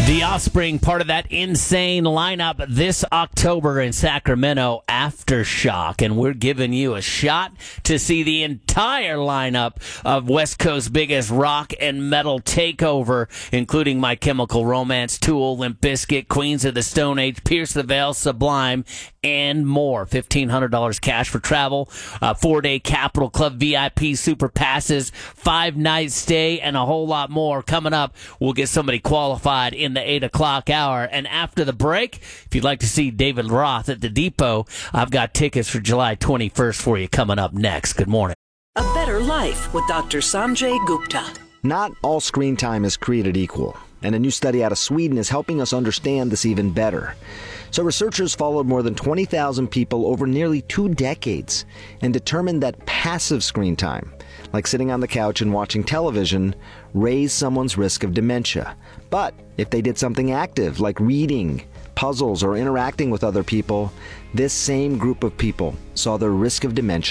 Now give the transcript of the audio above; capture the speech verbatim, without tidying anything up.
The Offspring, part of that insane lineup this October in Sacramento, Aftershock. And we're giving you a shot to see the entire lineup of West Coast's biggest rock and metal takeover, including My Chemical Romance, Tool, Limp Bizkit, Queens of the Stone Age, Pierce the Veil, Sublime, and more. fifteen hundred dollars cash for travel, uh, four-day Capital Club V I P super passes, five-night stay, and a whole lot more. Coming up, we'll get somebody qualified in the eight o'clock hour. And after the break, if you'd like to see David Roth at the Depot, I've got tickets for July twenty-first for you coming up next. Good morning. A Better Life with Doctor Sanjay Gupta. Not all screen time is created equal, and a new study out of Sweden is helping us understand this even better. So researchers followed more than twenty thousand people over nearly two decades and determined that passive screen time, like sitting on the couch and watching television, raised someone's risk of dementia. But if they did something active, like reading, puzzles, or interacting with other people, this same group of people saw their risk of dementia